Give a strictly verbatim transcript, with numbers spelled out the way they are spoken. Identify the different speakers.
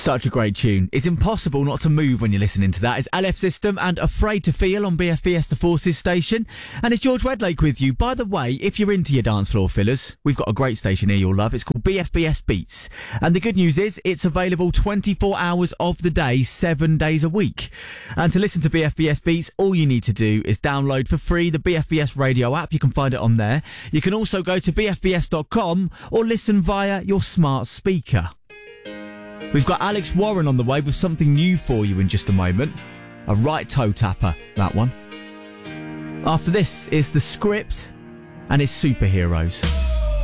Speaker 1: Such a great tune. It's impossible not to move when you're listening to that. It's L F System and Afraid to Feel on B F B S The Forces station. And it's George Wedlake with you. By the way, if you're into your dance floor fillers, we've got a great station here you'll love. It's called B F B S Beats. And the good news is it's available twenty-four hours of the day, seven days a week. And to listen to B F B S Beats, all you need to do is download for free the B F B S radio app. You can find it on there. You can also go to b f b s dot com or listen via your smart speaker. We've got Alex Warren on the way with something new for you in just a moment. A right toe tapper, that one. After this is The Script and his superheroes.